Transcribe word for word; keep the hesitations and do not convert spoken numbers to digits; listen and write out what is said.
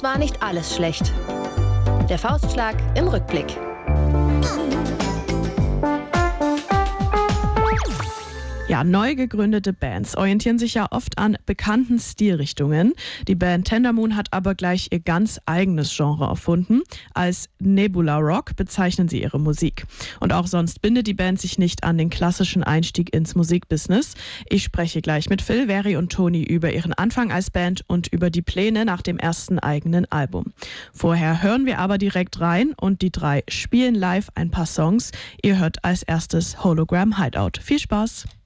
es war nicht alles schlecht. Der Faustschlag im Rückblick. Ja, neu gegründete Bands orientieren sich ja oft an bekannten Stilrichtungen. Die Band Tendermoon hat aber gleich ihr ganz eigenes Genre erfunden. Als Nebula Rock bezeichnen sie ihre Musik. Und auch sonst bindet die Band sich nicht an den klassischen Einstieg ins Musikbusiness. Ich spreche gleich mit Phil, Veri und Toni über ihren Anfang als Band und über die Pläne nach dem ersten eigenen Album. Vorher hören wir aber direkt rein und die drei spielen live ein paar Songs. Ihr hört als erstes Hologram Hideout. Viel Spaß!